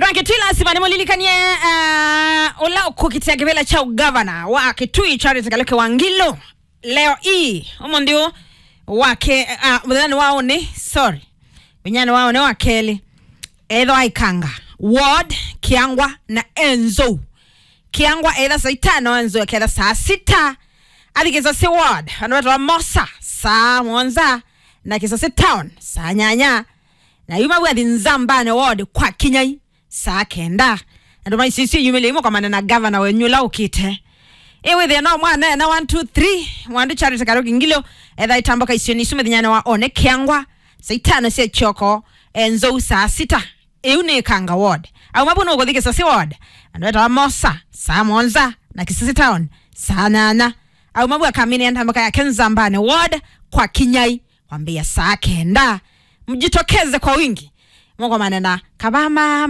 Frank Tila simani mulilikanie ola kukitia kibela cha governor wa Kitui Charity Kaleke Wangilo leo hii ndio wake mdhani wao ni wenyana wao ni wakeli Edo Aikanga Ward Kiangwa na Enzo Kiangwa either saa 5 Enzo yakeda saa 6 alikeza si Ward anawatu wa Mosa saa Mwanza na kisa town saa Nyanya na yuma wadi Nzambane Ward kwa Kinyai saa 9 ndo mai sisi yumile imo kwa na governor wenyula ukite ewe they no mwana na 1 2 3 wandu Charity Kaleke Ngilo edha itamboka isioni sume dhinyana wa one Kiangwa saa 5 siya choko Enzo saa 6 eune Kanga Ward au mabuno ugodhike sasi Ward anaweta wa Mosa saa Mwanza na Kisasi Town saa 8 au mabu ya kamini entamboka ya Nzambane Ward kwa Kinyai wambia saa 9 mjitokeze kwa wingi mwoko manena kabama